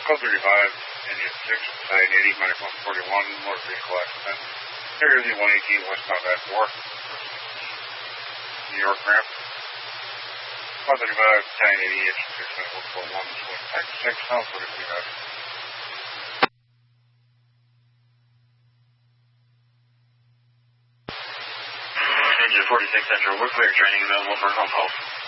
Code 35, Indian 6, Side 80, minus 141, motor vehicle accident. Area the 118, westbound I-4. New York ramp. 135, 1080, H6, 141, swing type 6, south 43. Engine 46 Central, we're clear, training available for home call.